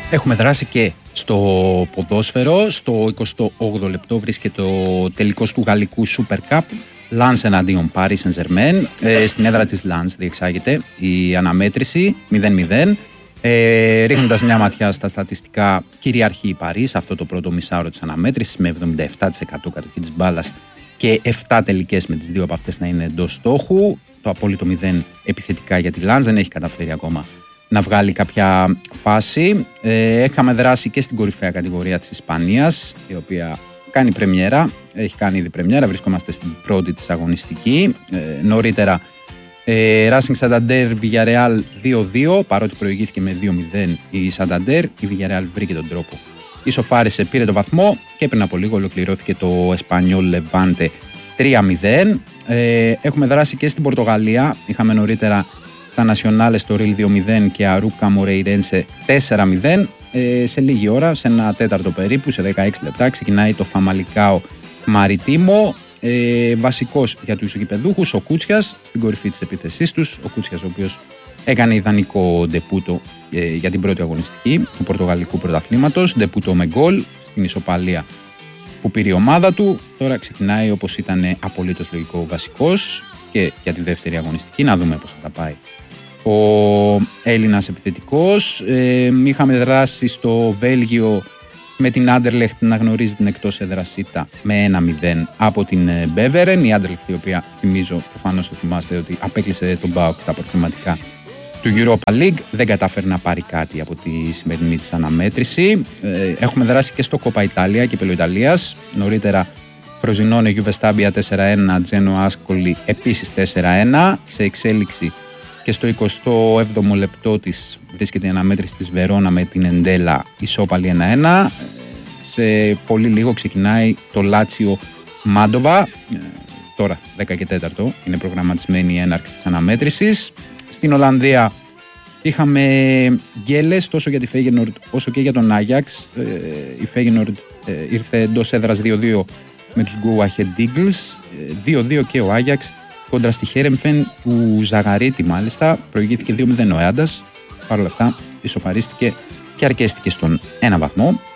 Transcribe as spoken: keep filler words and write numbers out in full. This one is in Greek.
Έχουμε δράσει και στο ποδόσφαιρο. Στο εικοστό όγδοο λεπτό βρίσκεται ο τελικός του γαλλικού Super Cup. Lens εναντίον Paris Saint-Germain. Ε, στην έδρα της Lens διεξάγεται η αναμέτρηση μηδέν μηδέν. Ε, ρίχνοντας μια ματιά στα στατιστικά, κυριαρχεί η Paris αυτό το πρώτο μισάωρο της αναμέτρησης με εβδομήντα επτά τοις εκατό κατοχή της μπάλας και επτά τελικές με τις δύο από αυτές να είναι εντός στόχου. Το απόλυτο μηδέν επιθετικά για τη Lens, δεν έχει καταφέρει ακόμα να βγάλει κάποια φάση. Ε, είχαμε δράσει και στην κορυφαία κατηγορία της Ισπανίας, η οποία κάνει πρεμιέρα, έχει κάνει ήδη πρεμιέρα, βρισκόμαστε στην πρώτη της αγωνιστική. Ε, νωρίτερα ε, Racing Santander Villarreal δύο δύο, παρότι προηγήθηκε με δύο μηδέν η Santander, η Villarreal βρήκε τον τρόπο, ισοφάρισε, πήρε το βαθμό και πριν από λίγο ολοκληρώθηκε το Espanyol Levante τρία μηδέν. Ε, έχουμε δράσει και στην Πορτογαλία, είχαμε νωρίτερα τα Nacionales στο Real δύο μηδέν και Αρούκα Moreirense τέσσερα μηδέν. Ε, σε λίγη ώρα, σε ένα τέταρτο περίπου, σε δεκαέξι λεπτά, ξεκινάει το Φαμαλικάο Μαριτίμο. Ε, βασικός για τους γηπεδούχους, ο Κούτσιας, στην κορυφή της επίθεσής τους. Ο Κούτσιας, ο οποίος έκανε ιδανικό ντεπούτο ε, για την πρώτη αγωνιστική του Πορτογαλικού Πρωταθλήματος. Ντεπούτο με γκολ στην ισοπαλία που πήρε η ομάδα του. Τώρα ξεκινάει, όπως ήταν απολύτως λογικό, βασικός και για τη δεύτερη αγωνιστική. Να δούμε πώς θα τα πάει ο Έλληνας επιθετικός. Ε, είχαμε δράσει στο Βέλγιο με την Άντερλεχτ να γνωρίζει την εκτός έδρας ήττα με ένα μηδέν από την Μπέβερεν. Η Άντερλεχτ, η οποία, θυμίζω, προφανώς το θυμάστε, ότι απέκλεισε τον ΠΑΟΚ στα προκριματικά του Europa League, δεν κατάφερε να πάρει κάτι από τη σημερινή της αναμέτρηση. Ε, έχουμε δράσει και στο Κόπα Ιταλία, κύπελλο Ιταλίας. Νωρίτερα Φροζινόνε Γιούβε Στάμπια τέσσερα ένα, Τζένο Άσκολη επίσης τέσσερα ένα. Σε εξέλιξη και στο εικοστό έβδομο λεπτό της βρίσκεται η αναμέτρηση της Βερόνα με την Εντέλα, ισόπαλη ένα ένα. Σε πολύ λίγο ξεκινάει το Λάτσιο Μάντοβα. Ε, τώρα δέκα και τέσσερα είναι προγραμματισμένη η έναρξη της αναμέτρησης. Στην Ολλανδία είχαμε γκέλες τόσο για τη Φέγενορντ όσο και για τον Άγιαξ. Ε, η Φέγενορντ ε, ήρθε εντός έδρας δύο δύο με τους Go Ahead Eagles. δύο δύο και ο Άγιαξ κόντρα στη Χέρεμφεν του Ζαγαρίτη, μάλιστα. Προηγήθηκε δύο μηδέν ο Έαντας. Παρ' όλα αυτά ισοφαρίστηκε και αρκέστηκε στον ένα βαθμό.